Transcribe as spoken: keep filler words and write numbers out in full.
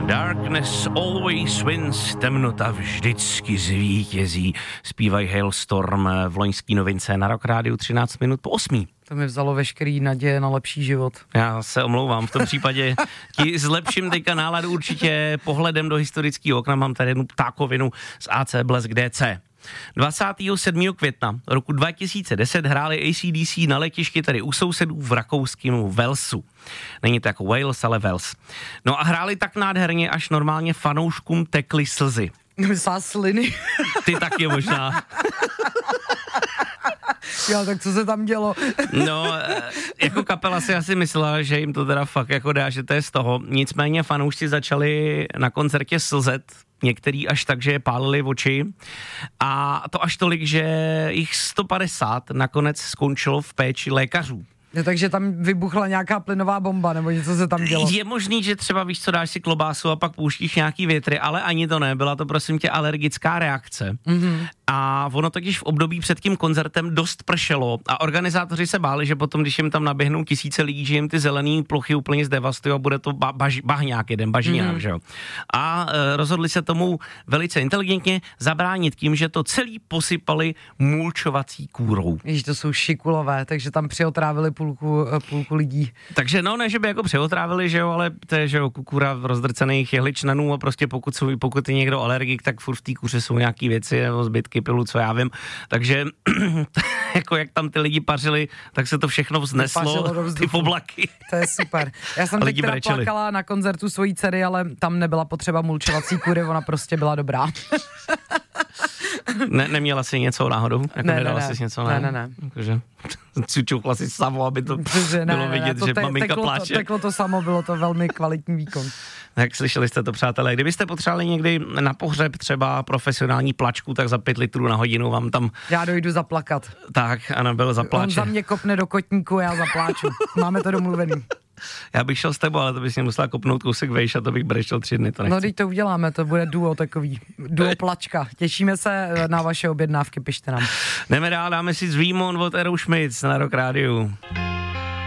Darkness always wins, temnota vždycky zvítězí. Zpívají Hailstorm v loňský novince na Rock Rádiu třináct minut po osmí. To mi vzalo veškerý naděje na lepší život. Já se omlouvám, v tom případě ti zlepším teďka náladu určitě pohledem do historického okna. Mám tady jednu ptákovinu z A C Blesk D C. dvacátého sedmého května roku dva tisíce deset hráli A C D C na letišti tady u sousedů v rakouském Walesu. Není to jako Wales, ale Wales. No a hráli tak nádherně, až normálně fanouškům tekly slzy. Myslela sliny. Ty taky možná. Jo, tak co se tam dělo? No, jako kapela si asi myslela, že jim to teda fakt jako dá, že to je z toho. Nicméně fanoušci začali na koncertě slzet, některý až tak, že je pálili oči. A to až tolik, že jich sto padesát nakonec skončilo v péči lékařů. No, takže tam vybuchla nějaká plynová bomba, nebo něco se tam dělo. Je možný, že třeba víš co, dáš si klobásu a pak pouštíš nějaký větry, ale ani to ne, byla to prosím tě alergická reakce. Mm-hmm. A ono totiž v období před tím koncertem dost pršelo a organizátoři se báli, že potom, když jim tam naběhnou tisíce lidí, že jim ty zelený plochy úplně zdevastují a bude to ba- baž- bahňák jeden, bažňák, mm-hmm. že jo. A e, rozhodli se tomu velice inteligentně zabránit tím, že to celý posypali mulčovací kůrou. Ježiš, to jsou šikulové, takže tam přiotrávili půlku, půlku lidí. Takže no, ne, že by jako přeotrávili, že jo, ale to je, že jo, kůra rozdrcených jehličnanů a prostě pokud, jsou, pokud je někdo alergik, tak furt v té kůře jsou nějaký věci nebo zbytky pilu, co já vím. Takže jako jak tam ty lidi pařili, tak se to všechno vzneslo, ty oblaky. To je super. Já jsem teď teda plakala na koncertu svojí dcery, ale tam nebyla potřeba mulčovací kůry, ona prostě byla dobrá. Ne, neměla jsi něco náhodou? Jako ne, nedala ne, ne. jsi něco? Ne, ne, ne. Takže cučuchla si samo, aby to Přeže, bylo ne, ne, vidět, ne, že te, maminka teklo pláče. To, teklo to samo, bylo to velmi kvalitní výkon. Tak slyšeli jste to, přátelé. Kdybyste potřebovali někdy na pohřeb třeba profesionální plačku, tak za pět litrů na hodinu vám tam... Já dojdu zaplakat. Tak, ano, byl zapláče. On za mě kopne do kotníku, já zapláču. Máme to domluvený. Já bych šel s tebou, ale to bys mě musela kopnout kousek vejš a to bych brečel tři dny, to nechci. No, teď to uděláme, to bude duo takový, duo plačka. Těšíme se na vaše objednávky, pište nám. Jdeme dál, dáme si Zvýmon od Aerosmith na Rock Rádiu.